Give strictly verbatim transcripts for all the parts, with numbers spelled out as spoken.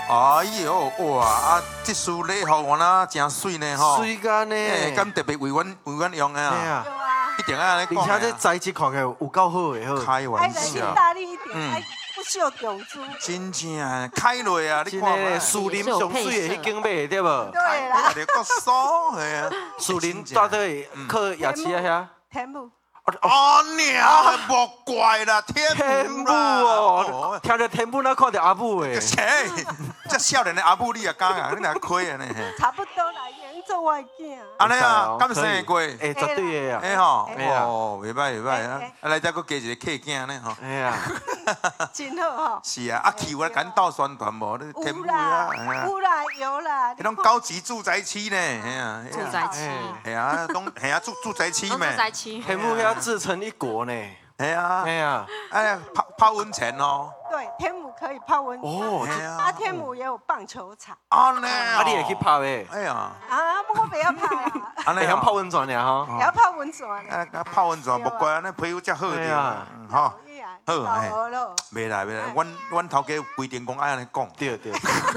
哎呦，哇啊！这束礼服我那真水呢吼， 水干呢， 哎，敢特别为阮为阮用的啊， 有啊， 一定要安尼讲。 而且这材质看起来有够好的，好。 开玩爱人心笑， 大力一点，爱不锈钢珠。 真正开落啊！你真看嘛， 的，树林上水的迄间买对无？ 对啦， 你个爽系啊！ 树林绝对靠夜市啊天母。 哦娘，莫怪啦，天天母哦，听着天母，那看着阿母诶。 切，这少年的阿母你也讲啊，你若亏啊呢？ 差不多来演做我的囝。 安尼啊，敢生会过？ 哎，绝对的啊。 哎吼， 哎呀哦，袂歹袂歹啊，啊来再搁加一个客囝呢吼。 哎呀， 真好吼。 是啊，啊去我敢到宣传无？你天有母啊， 啦，有啦，有啦。 迄种高级住宅区呢，哎呀， 住宅区， 系啊，拢系啊，住住宅区住咩？ 宅区， 天母遐自成一国呢。 系啊， 哎呀， 哎泡泡温泉哦。 对，天母可以泡温泉。 哦， 系啊， 啊， 天母也有棒球场。 啊呢， 啊你会去泡诶？ 哎呀， 啊，不过不要泡啊， 安尼会晓泡温泉尔吼。 也要泡温泉呢。 啊，啊泡温泉，莫怪安尼皮肤遮好着， 对啊嗯吼。好， 好嘿好咯。 袂来袂来，阮阮头家有规定讲爱安尼讲。 对对。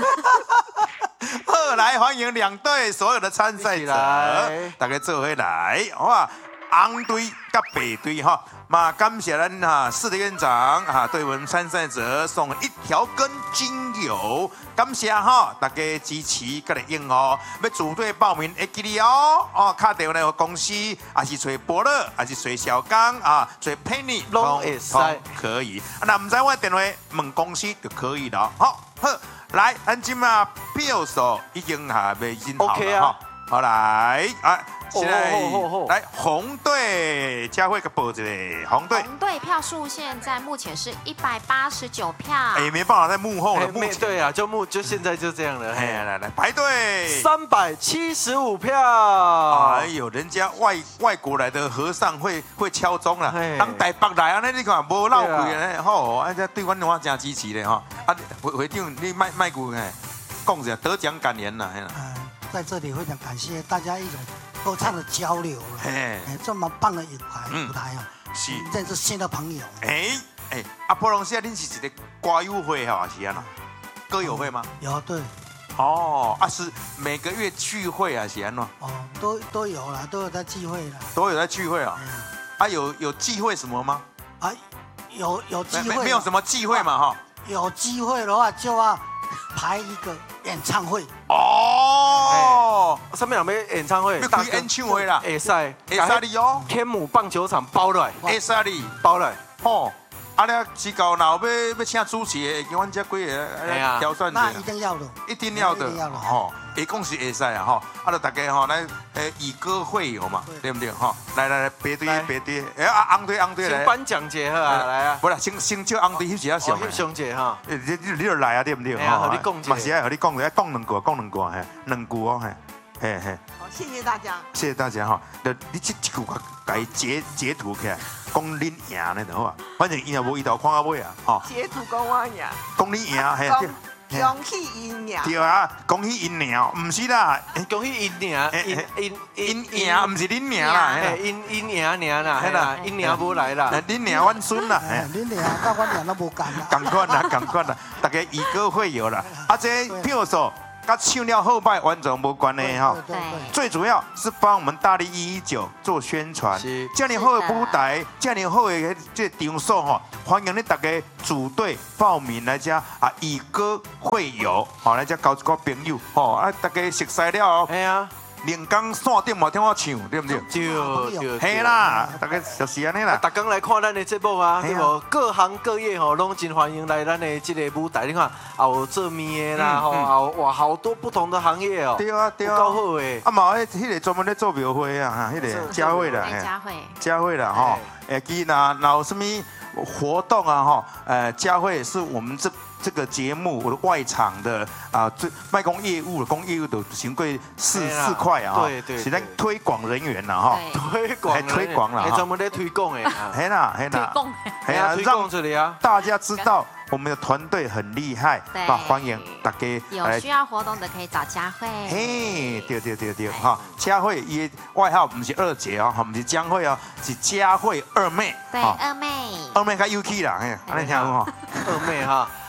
好，来欢迎两队所有的参赛者，大家做回来，好啊！红队甲白队哈，嘛感谢咱哈市的院长哈，对我们参赛者送了一条根精油，感谢哈大家支持甲来应哦。要组队报名会记哩哦，哦，打电话来公司，还是找伯乐，还是找小刚啊，找 Penny 拢会使可以。那唔知我电话问公司就可以了。好，好。来，咱今嘛票数已经哈未印好了哈。好来啊，现在来红队，佳慧给报一个红队。 红队票数现在目前是一百八十九票。 哎，没办法，在幕后了，幕前。 对啊，就幕就现在就这样了。 哎，来来排队。 三百七十五票。 哎呦，人家外外国来的和尚会会敲钟了，当台北来啊，那你看无闹鬼呢，吼，啊这对阮的话真支持的哈。啊，会会长你卖卖句哎，讲一下得奖感言啦，嘿啦。 在这里非常感谢大家一种歌唱的交流了， 哎， 这么棒的舞台舞台啊， 是认识新的朋友。 哎哎，阿波隆现在恁是一个歌友会哈，是安怎？歌友会吗？ 有对。 哦，啊是每个月聚会啊，是安怎？ 哦，都都有了，都有在聚会了。 都有在聚会啊？啊有有忌讳什么吗？ 啊，有有机会。 没有什么忌讳嘛哈？ 有机会的话就要排一个演唱会。 哦， 上面有没有演唱会？ 要开演唱会啦， 会使， 会使你哦。 天母棒球场包来， 会使你包来。 哦，啊咧，机构若要要请主持的，给阮这几个挑选那一定要的， 一定要的，吼，一共是会使啊，吼，啊，就大家吼来，诶，以歌会友嘛，对不对？吼，来来来，白队白队，哎啊，红队红队来， 先颁奖节啊，来啊， 不是，先先叫红队翕一下相， 翕相节哈， 你你你就来啊，对不对？ 哎呀，和你讲嘛是爱和你讲，讲两句，讲两句，嘿，两句哦，嘿，嘿嘿。 好，谢谢大家， 谢谢大家哈。那你这一句把它截截图起来，讲恁赢呢就好啊。反正伊也无伊头看到尾啊，吼。 截图讲我赢， 讲你赢，系啊。恭喜因赢。 对啊，恭喜因赢，唔是啦， 恭喜因赢，因因因赢，唔是恁赢啦， 因因赢赢啦，系啦，因赢无来啦， 恁赢阮孙啦， 恁赢甲阮赢都无共啦。 共款啦，共款啦，大家以歌会友啦。啊，这票数。跟唱了后拜完全无关的哈，最主要是帮我们大力一一九做宣传。这样好的舞台，这样好的这场所哈，欢迎你大家组队报名来遮啊，以歌会友，好来遮交一个朋友，吼啊，大家熟悉了哦。 系啊。 连江线顶嘛听我唱，对不对？ 对对， 系啦，大家就是安尼啦。 大家来看咱的节目啊，对无？各行各业吼，拢真欢迎来咱的这个舞台。你看，有做面的啦，吼，有哇，好多不同的行业哦。 对啊，对啊， 够好诶。 啊嘛，迄迄个专门咧做庙会啊，哈，迄个佳慧啦， 佳慧， 佳慧啦，吼，诶，记那那有什么活动啊，吼，呃，佳慧是我们这。这个节目我的外场的啊，最卖公业务的公业务的行贵四四块啊， 对对， 是咱推广人员呐哈， 推广推广了， 专门在推广诶， 嘿啦嘿啦， 嘿啊，让这里啊， 大家知道我们的团队很厉害，啊，欢迎大家有需要活动的可以找佳慧， 嘿，对对对对，哈，佳慧伊外号不是二姐哦，不是江慧哦，是佳慧二妹， 对，二妹， 二妹较有气啦，嘿，安尼听有吼， 二妹哈。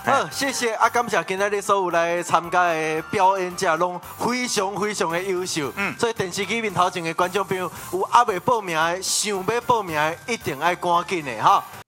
好，谢谢啊，感谢今仔日所有来参加的表演者，拢非常非常的优秀。嗯，所以电视机面头前的观众朋友，有还未报名的，想要报名的，一定爱赶紧的哈。